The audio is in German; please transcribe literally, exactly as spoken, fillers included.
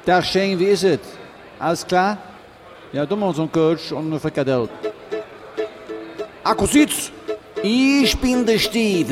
Dag Shane, wie ist es? Alles klar? Ja, du mal so ein Kölsch und eine Frikadelle. Akku Süd, ich bin der Steve.